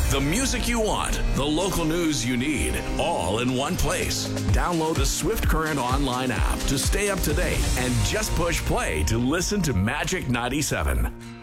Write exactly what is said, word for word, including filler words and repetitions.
The music you want, the local news you need, all in one place. Download the Swift Current online app to stay up to date and just push play to listen to Magic ninety-seven.